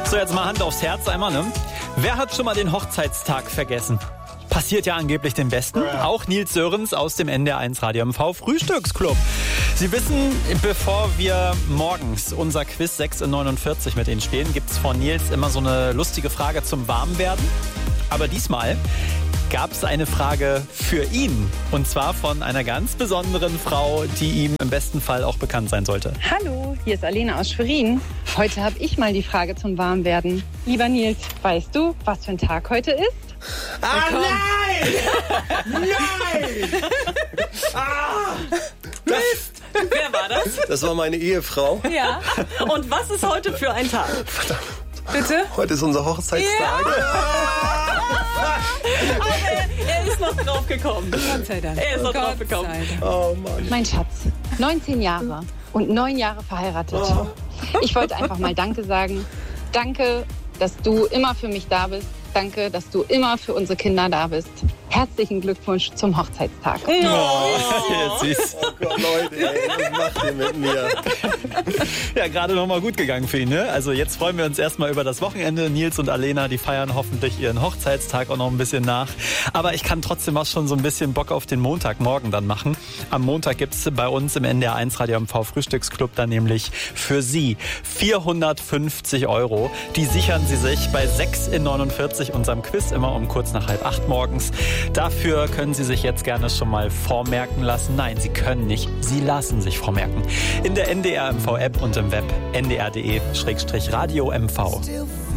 So, jetzt mal Hand aufs Herz einmal, ne? Wer hat schon mal den Hochzeitstag vergessen? Passiert ja angeblich den Besten. Auch Nils Sörens aus dem NDR1 Radio MV Frühstücksclub. Sie wissen, bevor wir morgens unser Quiz 6 in 49 mit Ihnen spielen, gibt es von Nils immer so eine lustige Frage zum Warmwerden. Aber diesmal gab es eine Frage für ihn. Und zwar von einer ganz besonderen Frau, die ihm im besten Fall auch bekannt sein sollte. Hallo, hier ist Alena aus Schwerin. Heute habe ich mal die Frage zum Warmwerden. Lieber Nils, weißt du, was für ein Tag heute ist? Ah, nein! Nein! Mist! Wer war das? Das war meine Ehefrau. Ja. Und was ist heute für ein Tag? Verdammt. Bitte? Heute ist unser Hochzeitstag. Aber er ist noch drauf gekommen. Gott sei Dank. Er ist noch drauf gekommen. Oh Mann. Mein Schatz, 19 Jahre und 9 Jahre verheiratet. Ich wollte einfach mal Danke sagen. Danke, dass du immer für mich da bist. Danke, dass du immer für unsere Kinder da bist. Herzlichen Glückwunsch zum Hochzeitstag. Süß. Oh Gott, Leute, ey, was macht ihr mit mir? Ja, gerade noch mal gut gegangen für ihn, ne? Also jetzt freuen wir uns erstmal über das Wochenende. Nils und Alena, die feiern hoffentlich ihren Hochzeitstag auch noch ein bisschen nach. Aber ich kann trotzdem auch schon so ein bisschen Bock auf den Montagmorgen dann machen. Am Montag gibt's bei uns im NDR1 Radio MV Frühstücksclub dann nämlich für Sie 450 €. Die sichern Sie sich bei 6 in 49, unserem Quiz, immer um kurz nach 7:30 morgens. Dafür können Sie sich jetzt gerne schon mal vormerken lassen. Nein, Sie können nicht. Sie lassen sich vormerken. In der NDR MV App und im Web ndr.de/radio MV.